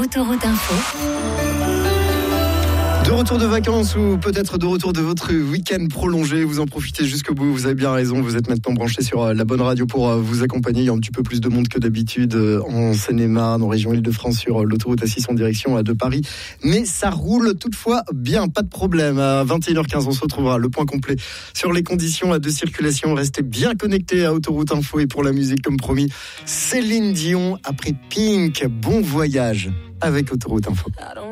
Autoroute Info. De retour de vacances ou peut-être de retour de votre week-end prolongé, vous en profitez jusqu'au bout, vous avez bien raison, vous êtes maintenant branchés sur la bonne radio pour vous accompagner. Il y a un petit peu plus de monde que d'habitude en Seine-et-Marne, en région Île-de-France, sur l'autoroute A6 en direction de Paris. Mais ça roule toutefois bien, pas de problème. À 21h15, on se retrouvera le point complet sur les conditions de circulation. Restez bien connectés à Autoroute Info et pour la musique, comme promis, Céline Dion après Pink. Bon voyage avec Autoroute Info.